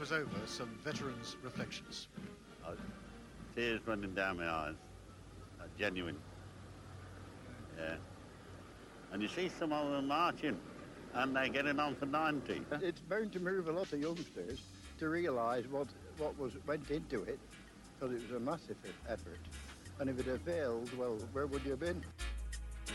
was over, some veterans' reflections. Tears running down my eyes. Genuine. Yeah. And you see some of them marching, and they're getting on for 90. It's bound to move a lot of youngsters to realise what went into it, because it was a massive effort. And if it had failed, well, where would you have been?